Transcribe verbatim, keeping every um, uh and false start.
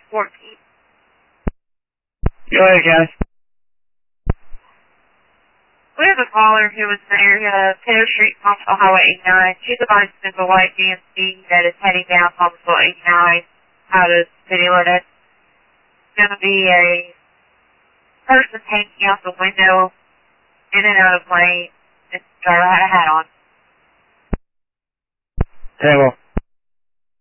fourteen. Go ahead, guys. We have a caller who was in the area of Taylor Street, Thomasville Highway eighty-nine. She's advised there's a white G M C that is heading down Thomasville eighty-nine out of city limits. It's going to be a person hanging out the window in and out of lane. This driver had a hat on. Table.